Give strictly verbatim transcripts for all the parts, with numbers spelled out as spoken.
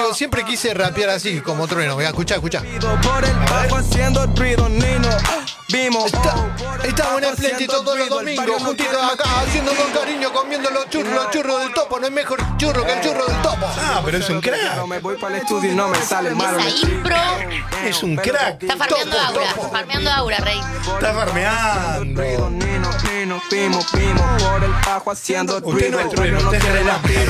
Digo, siempre quise rapear así, como Trueno. Venga, escuchá, escuchá. Está, estamos en el Plenty todos los domingos, juntitos acá, haciendo con cariño, comiendo los churros, los churros del topo. No hay mejor churro que el churro del topo. Ah, pero es un crack. Esa impro. Es un crack. Está farmeando Topo, aura, topo. farmeando aura, Rey. Está farmeando. Usted no es Trueno, usted es Relámpago.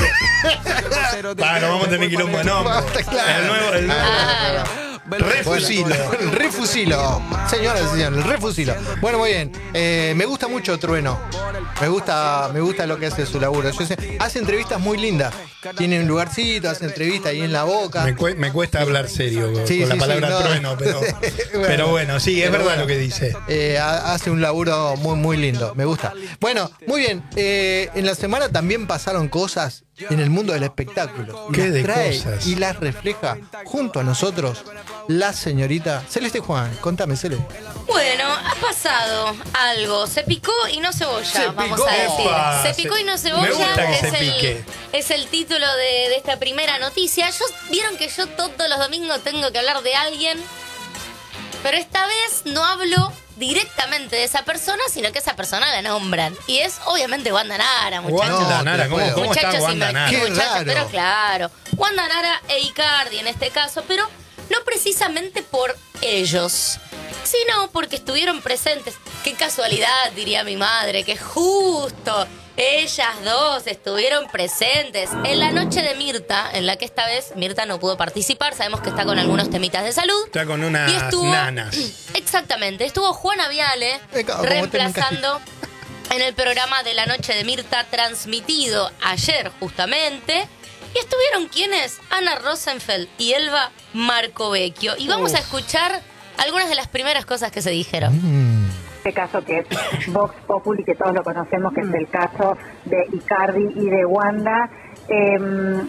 Va, no vamos a tener quilombo de nombre. Basta, claro. El nuevo, el nuevo. Claro. Refusilo. El refusilo. Señoras y señores, el refusilo. Bueno, muy bien. Eh, me gusta mucho Trueno. Me gusta, me gusta lo que hace su laburo. Yo sé, hace entrevistas muy lindas. Tiene un lugarcito, hace entrevistas ahí en La Boca. Me, cu- me cuesta hablar serio con, Sí, con la sí, palabra sí, no. trueno, pero bueno. pero bueno, sí, es Pero verdad bueno. lo que dice. Eh, ha- hace un laburo muy, muy lindo. Me gusta. Bueno, muy bien. Eh, en la semana también pasaron cosas en el mundo del espectáculo. Y ¿Qué las de trae cosas? y las refleja junto a nosotros la señorita Celeste Juan. Contame, Celeste. Bueno, ha pasado algo. Se picó y no cebolla, Se vamos picó. a decir. Opa, se picó se- y no me cebolla. gusta que es, se el, pique. es el título de, de esta primera noticia. Yo, vieron que yo todos los domingos tengo que hablar de alguien, pero esta vez no hablo directamente de esa persona, sino que esa persona la nombran. Y es obviamente Wanda Nara, muchachos. Wanda No, Nara, te ¿cómo, puedo. cómo está Muchachos, Wanda y Nara? Qué muchachos, raro. pero claro. Wanda Nara e Icardi en este caso, pero no precisamente por ellos, sino porque estuvieron presentes. Qué casualidad, diría mi madre, que justo ellas dos estuvieron presentes en la noche de Mirta, en la que esta vez Mirta no pudo participar. Sabemos que está con algunos temitas de salud. Está con unas Y estuvo, nanas. exactamente, estuvo Juana Viale Eh, claro, como reemplazando en el programa de la noche de Mirta, transmitido ayer justamente. Y estuvieron quienes, Ana Rosenfeld y Elba Marcovecchio. Y vamos a escuchar algunas de las primeras cosas que se dijeron. Este caso que es Vox Populi, que todos lo conocemos, que es el caso de Icardi y de Wanda, eh,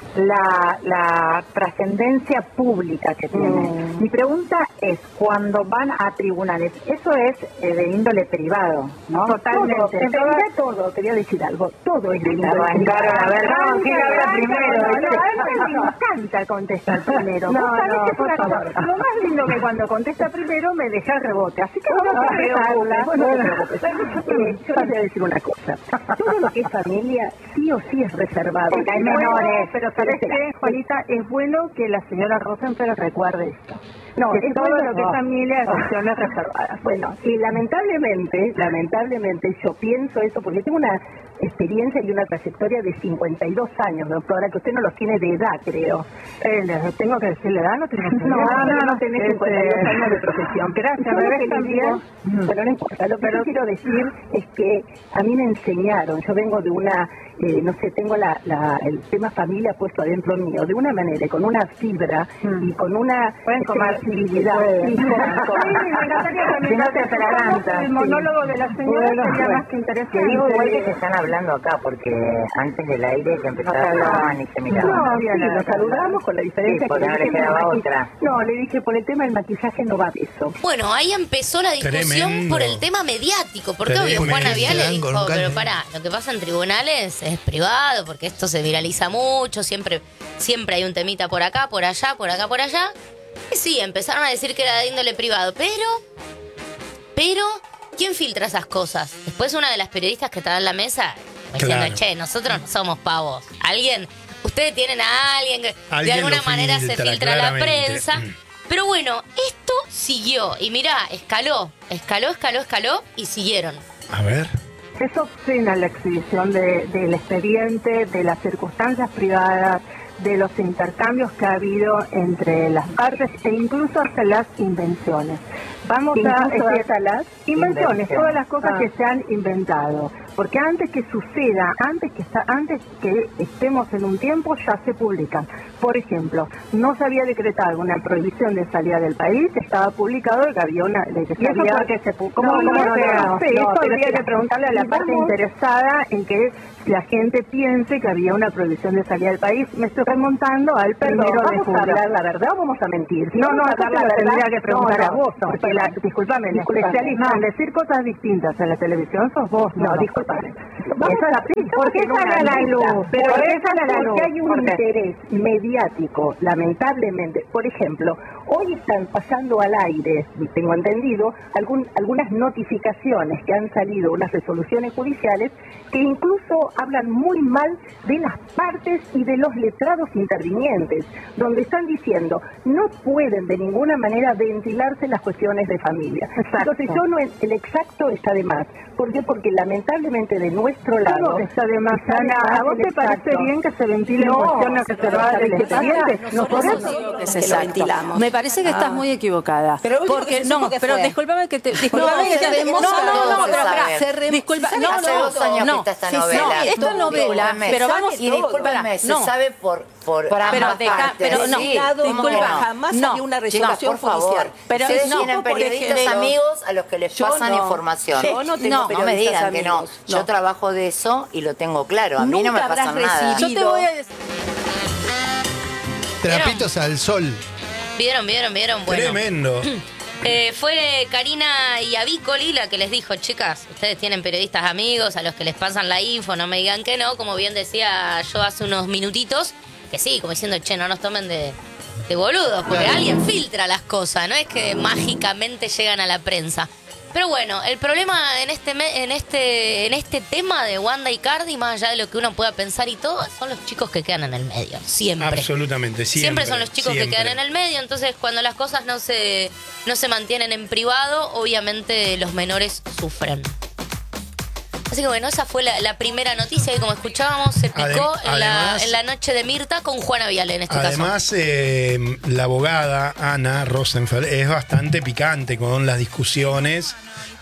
la, la trascendencia pública que tiene. Mm. Mi pregunta es, cuando van a tribunales, eso es eh, de índole privado, ¿no? Totalmente. Todo, en En realidad realidad todo, quería decir algo, todo es de Grita, índole privado. claro, a ver, vamos, ¿quién habla primero? No, no, a mí me encanta contestar primero. No, Vos sabés no, que es por una cosa, favor. lo más lindo que cuando contesta primero me deja el rebote, así que vos no te preocupes, vos no te preocupes. Eh, yo les voy a decir una cosa, todo lo que es familia sí o sí es reservado. Porque hay Es bueno, menores. pero ¿sabes qué, Juanita? Es bueno que la señora Rosenfeld recuerde esto. No, Que es todo bueno lo que que es familia es cuestiones reservadas. Bueno, y lamentablemente, lamentablemente yo pienso eso porque tengo una experiencia y una trayectoria de cincuenta y dos años, doctora, que usted no los tiene de edad, creo. Eh, ¿les ¿Tengo que decirle edad? No tengo que No, no, no, no tenés este- cincuenta y dos años de profesión. Gracias, Yo lo Revés que les también. digo, pero no importa, lo que yo quiero decir es que a mí me enseñaron, yo vengo de una, eh, no sé, tengo la, la, el tema familia puesto adentro mío, de una manera, con una fibra y con una Pueden comer, sensibilidad. pueden. Sí, coman, coman. Sí, me encantaría también Que no te que atragantas. el monólogo de la señora Bueno, sería bueno. más que interesante. Te digo igual que se están hablando acá, porque antes del aire que empezaron y se miraban. No, sí, nos saludamos con la diferencia Sí, porque que no le dije, quedaba el maqui- otra. No, le dije, por el tema del maquillaje no va de eso. Bueno, ahí empezó la discusión Tremendo. por el tema mediático, porque Tremendo. obvio Juana Viale Se dan con dijo, un caño. pero pará, lo que pasa en tribunales es privado, porque esto se viraliza mucho, siempre, siempre hay un temita por acá, por allá, por acá, por allá. Y sí, empezaron a decir que era de índole privado, pero, pero, ¿quién filtra esas cosas? Después una de las periodistas que estaba en la mesa diciendo, Claro. che, nosotros no somos pavos. Alguien, ustedes tienen a alguien que de Alguien alguna lo manera se filtra, filtra a la claramente. prensa. Mm. Pero bueno, esto siguió. Y mirá, escaló, escaló, escaló, escaló y siguieron. A ver. Es obscena la exhibición de, del expediente, de las circunstancias privadas, de los intercambios que ha habido entre las partes e incluso hasta las invenciones. Vamos a Incluso este, hasta las invenciones, invenciones. todas las cosas Ah. que se han inventado. Porque antes que suceda, antes que está, antes que estemos en un tiempo, ya se publican. Por ejemplo, no se había decretado una prohibición de salida del país, estaba publicado que había una... De que se ¿Y eso había- por qué se pu- ¿Cómo, cómo cómo no, se- no, no sé, no, eso pero habría si- que preguntarle a la y parte vamos- interesada en que la gente piense que había una prohibición de salida del país. Me estoy remontando al Perdón, primero de ¿vamos a julio. hablar la verdad o vamos a mentir? No, no, vamos a acá dar te la lo verdad, tendría que preguntar no, a vos, no, porque disculpame. la, disculpame, el Disculpame. especialista en decir cosas distintas en la televisión sos vos. No, No, disculpame. disculpame. Vamos a pensar ¿Por qué en una sale a la lista, luz? Pero ¿Por qué es sale a la luz? porque hay un ¿Por qué? interés mediático, lamentablemente. Por ejemplo, hoy están pasando al aire, tengo entendido, algún, algunas notificaciones que han salido, unas resoluciones judiciales, que incluso hablan muy mal de las partes y de los letrados intervinientes, donde están diciendo no pueden de ninguna manera ventilarse las cuestiones de familia. Exacto. Entonces yo no, el exacto está de más. ¿Por qué? Porque lamentablemente de nuestro lado... Todo está de más, está de Ana. más ¿A vos el te parece exacto. bien que se ventilen No, cuestiones que se pero va del ¿sabes qué pasa? expediente? Nosotros Por no eso- digo que Es se lo exacto. ventilamos. Me parece que estás Ah. muy equivocada. Pero último porque que se no, supo que pero fue. discúlpame que te discúlpame Porque que te sabemos no, no, no, todo, no, se pero sabe. pará, se re- disculpa, no, Hace no, dos años no, que está esta sí, novela. no, esta Todo, novela, discúlpeme. pero vamos Y discúlpeme, se no. sabe por, por, Por ambas pero deja- partes. pero no, Sí, ¿cómo que disculpa, no? jamás no, salió una Chicos, resolución por favor, judicial. Pero ustedes no, tienen por periodistas ejemplo, amigos a los que les yo pasan no. información. Yo no tengo no, no me periodistas digan que no. amigos, Yo no. trabajo de eso y lo tengo claro. A mí no me Nunca pasa habrás nada. Yo te voy a decir, Trapitos al sol. ¿Vieron, vieron, vieron? Bueno, Tremendo. eh, fue Karina y Avicoli la que les dijo, chicas, ustedes tienen periodistas amigos a los que les pasan la info, no me digan que no, como bien decía yo hace unos minutitos, que sí, como diciendo, che, no nos tomen de, de boludos, porque Claro. alguien filtra las cosas, no es que mágicamente llegan a la prensa. Pero bueno, el problema en este me- en este en este tema de Wanda y Cardi, más allá de lo que uno pueda pensar y todo, son los chicos que quedan en el medio, siempre. Absolutamente, siempre. Siempre son los chicos siempre. que quedan en el medio, entonces cuando las cosas no se, no se mantienen en privado, obviamente los menores sufren. Así que bueno, esa fue la, la primera noticia y como escuchábamos, se picó Adem- en, la, además- en la noche de Mirta con Juana Viale en este caso. Además, eh, la abogada Ana Rosenfeld es bastante picante con las discusiones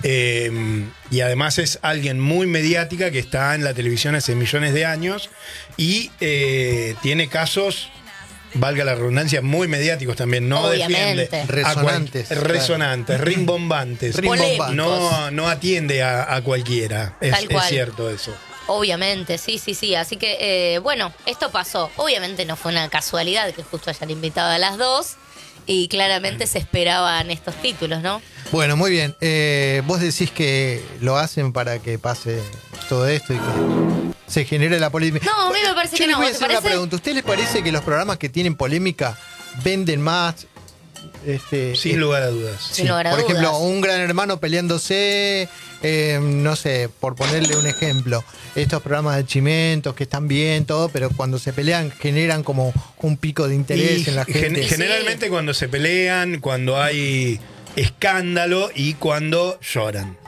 eh, y además es alguien muy mediática que está en la televisión hace millones de años y eh, tiene casos, valga la redundancia, muy mediáticos también. No Obviamente. defiende. a cual- Resonantes, claro. Resonantes, rimbombantes. Rimbombantes. No, no atiende a, a cualquiera. Es, Tal cual. es cierto eso. Obviamente, sí, sí, sí. Así que, eh, bueno, esto pasó. Obviamente no fue una casualidad que justo hayan invitado a las dos y claramente se esperaban estos títulos, ¿no? Bueno, muy bien. Eh, vos decís que lo hacen para que pase todo esto y que se genere la polémica. No, a mí me parece Yo que les no. voy a ¿Te hacer una parece? pregunta. ¿A usted les parece que los programas que tienen polémica venden más? Este, Sin eh, lugar a dudas. Sin lugar a Por ejemplo, dudas. un gran hermano peleándose, eh, no sé, por ponerle un ejemplo, estos programas de chimentos que están bien, todo, pero cuando se pelean generan como un pico de interés Y en la gen- gente. generalmente cuando se pelean, cuando hay escándalo y cuando lloran.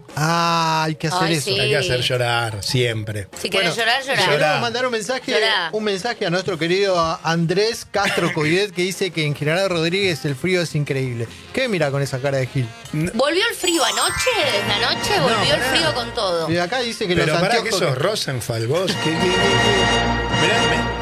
Ah, hay que hacer Ay, eso. sí. Hay que hacer llorar siempre. Si querés Bueno, llorar, llorar. llorar. Queremos mandar un mensaje, Llorá. un mensaje a nuestro querido Andrés Castro Coidet que dice que en General Rodríguez el frío es increíble. ¿Qué mira con esa cara de Gil? ¿Volvió el frío anoche? ¿La noche? Volvió el pará. frío con todo. Y acá dice que Pero los para que anteojos... sos Rosenfeld, vos. ¿Qué, qué, qué, qué? Mirá,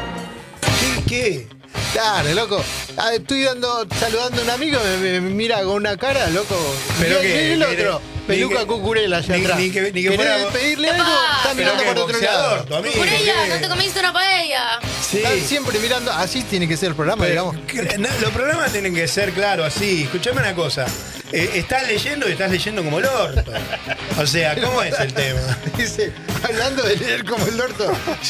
me- ¿Qué, qué? Claro, loco. Ah, estoy dando, saludando a un amigo, me, me- me mira con una cara, loco. Pero Y que- el que- otro, ni peluca que- cucurela allá ni- atrás. ni que- ni que ¿Querés fuera- pedirle ¿Qué algo? pasa? Está Pero mirando que para otro lado. boxeador, tu amigo. Por ella, ¿qué? no te comiste una paella. Sí. Están siempre mirando, así tiene que ser el programa, Pero, digamos. que- no, los programas tienen que ser, claro, así. Escuchame una cosa. Eh, estás leyendo y estás leyendo como el orto. O sea, ¿cómo es el tema? Dice, hablando de leer como el orto,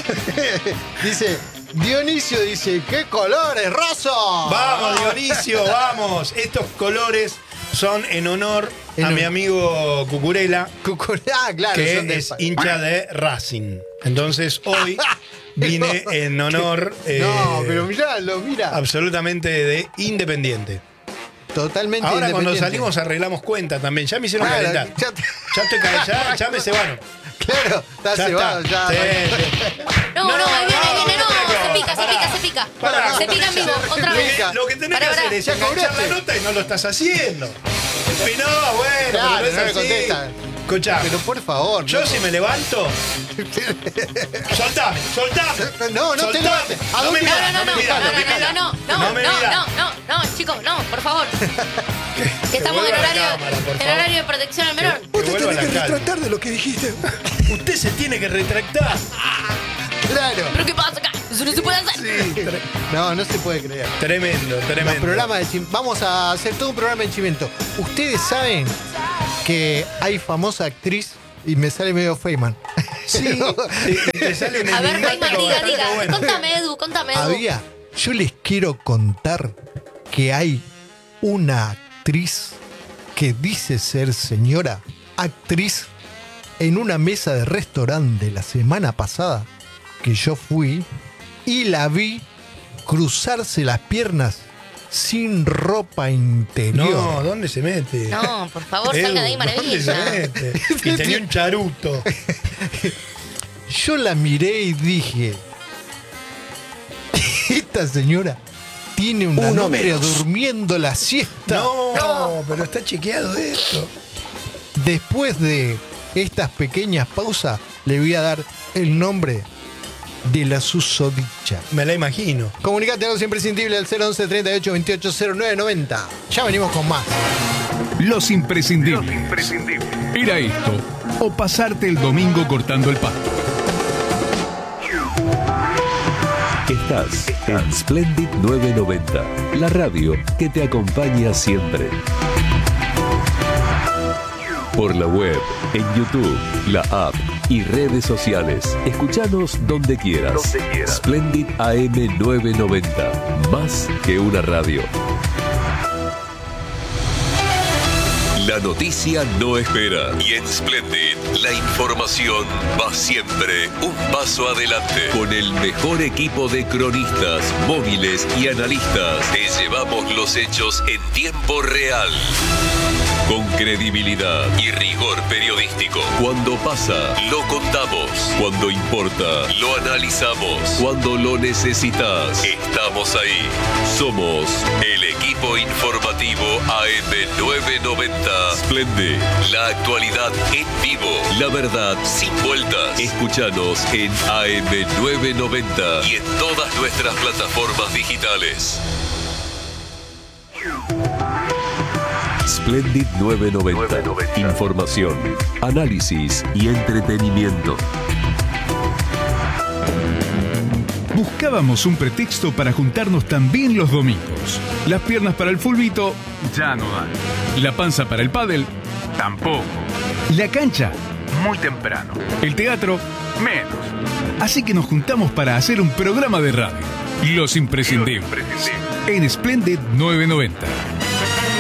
dice, Dionisio dice, ¡qué colores, roso! Vamos, Dionisio, vamos. Estos colores son en honor En a hon- mi amigo Cucurella, Cucurella, ah, claro, que son de- es hincha de Racing. Entonces hoy vine en honor eh, No, pero miralo, mira. absolutamente de Independiente. Totalmente Ahora cuando independiente. salimos arreglamos cuenta también. Ya me hicieron Claro, calentar. ya te- Ya estoy ca- ya, ya me cebaron. Claro, está Ya cebado, está. ya. Sí, sí. No, no, No, ahí viene, ahí no, viene, no. no, Se no, pica, se pará. pica, se pica. Pará. Se pica en vivo, Se otra vez. pica. Lo que tenés Pará, que pará. hacer es Ya enganchar cobraste. la nota y no lo estás haciendo. Y no, bueno, Claro, pero no no le es así. contestan. Escuchá, Pero por favor. yo no. si me levanto, soltame, soltame. No, no te soltame. levantes. ¿A No me dónde No, miras, no, no, me no, miras, no, me no, miras. no, no, No me no, miras. no, no, no, chicos, no, por favor. Que estamos en vuelva a la horario, cámara, por en favor. horario de protección al menor. Que vuelva a la calma. de lo que dijiste. Usted se tiene que retractar. Claro. ¿Pero qué pasa acá? Eso no se puede hacer. No, no se puede creer. Tremendo, Los tremendo. programas de chim- Vamos a hacer todo un programa de Chimento. Ustedes saben que hay famosa actriz, y me sale medio Feynman, Sí, y te sale un A ver, Rayman, enigmático diga, bastante diga. bueno. Contame, Edu, contame, Edu. Había, yo les quiero contar que hay una actriz que dice ser señora actriz en una mesa de restaurante la semana pasada que yo fui y la vi cruzarse las piernas sin ropa interior. No, ¿dónde se mete? No, por favor, Edu, salga de ahí, ¿dónde se maravilla. mete? Y tenía un charuto. Yo la miré y dije, esta señora tiene una Uno novia menos. durmiendo la siesta. No, pero está chequeado esto. Después de estas pequeñas pausas, le voy a dar el nombre de la susodicha. Me la imagino. Comunicate a los imprescindibles al cero once treinta y ocho veintiocho cero nueve noventa. Ya venimos con más. Los imprescindibles. Era esto o pasarte el domingo cortando el pasto. Estás en Splendid nueve noventa, la radio que te acompaña siempre. Por la web, en YouTube, la app y redes sociales. Escuchanos donde quieras. Donde quieras. Splendid A M nueve noventa, más que una radio. La noticia no espera y en Splendid la información va siempre un paso adelante. Con el mejor equipo de cronistas, móviles y analistas, te llevamos los hechos en tiempo real. Con credibilidad y rigor periodístico. Cuando pasa, lo contamos. Cuando importa, lo analizamos. Cuando lo necesitas, estamos ahí. Somos el equipo informativo A M nueve noventa. Splendid, la actualidad en vivo. La verdad sin vueltas. Escúchanos en A M nueve noventa y en todas nuestras plataformas digitales. Splendid nueve noventa. Información, análisis y entretenimiento. Buscábamos un pretexto para juntarnos también los domingos. Las piernas para el fulbito ya no dan. La panza para el pádel tampoco. La cancha muy temprano. El teatro menos. Así que nos juntamos para hacer un programa de radio. Los imprescindibles. En Splendid nueve noventa.